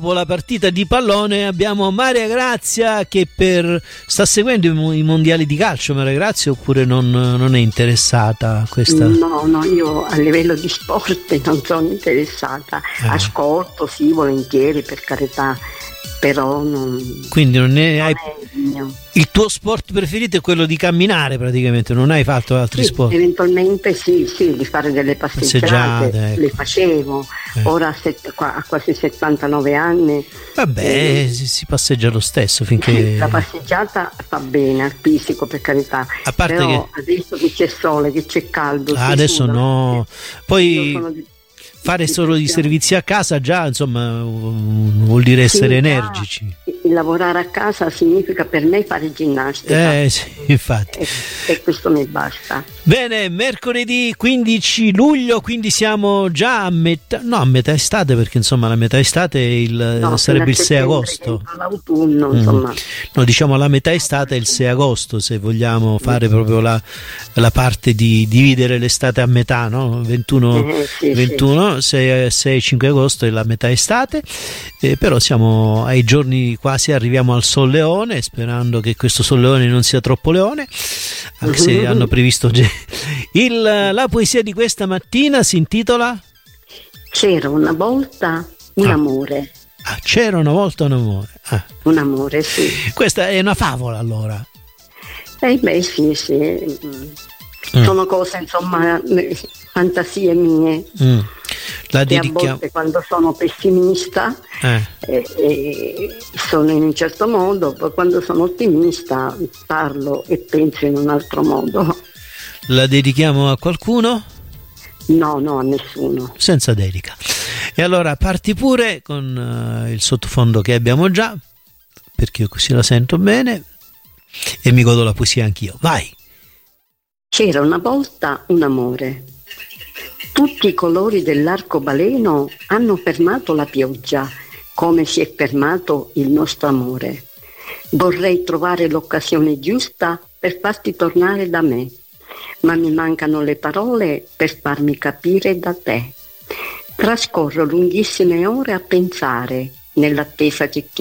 Dopo la partita di pallone abbiamo Maria Grazia che sta seguendo i mondiali di calcio. Maria Grazia, oppure non è interessata a questa? No, io a livello di sport non sono interessata. Ascolto, sì, volentieri, per carità, però non. Quindi non hai. Il mio. Il tuo sport preferito è quello di camminare, praticamente, non hai fatto altri sport? Eventualmente sì, di fare delle passeggiate, le facevo. Ora a quasi 79 anni. Vabbè, si passeggia lo stesso finché. La passeggiata fa bene al fisico, per carità. A parte però che adesso che c'è sole, che c'è caldo. Adesso suda, no. Poi fare solo di servizi a casa già, insomma, vuol dire essere energici. Lavorare a casa significa per me fare ginnastica. Sì, infatti. E questo mi basta. Bene, mercoledì 15 luglio, quindi siamo già a metà estate, perché insomma la metà estate sarebbe il 6 agosto. L'autunno, insomma. No, diciamo la metà estate è il 6 agosto, se vogliamo fare proprio la parte di dividere l'estate a metà, no? 21, 6 5 agosto è la metà estate, però siamo ai giorni, quasi arriviamo al Sol Leone, sperando che questo Sol Leone non sia troppo leone, anche se hanno previsto la poesia di questa mattina si intitola C'era una volta un amore. C'era una volta un amore. Un amore, sì. Questa è una favola, allora. Sì. Sono cose, insomma, fantasie mie. La che a volte, quando sono pessimista, sono in un certo modo, poi quando sono ottimista parlo e penso in un altro modo. La dedichiamo a qualcuno? No, a nessuno. Senza dedica. E allora parti pure con il sottofondo che abbiamo già, perché io così la sento bene e mi godo la poesia anch'io. Vai! C'era una volta un amore. Tutti i colori dell'arcobaleno hanno fermato la pioggia, come si è fermato il nostro amore. Vorrei trovare l'occasione giusta per farti tornare da me, ma mi mancano le parole per farmi capire da te. Trascorro lunghissime ore a pensare, nell'attesa che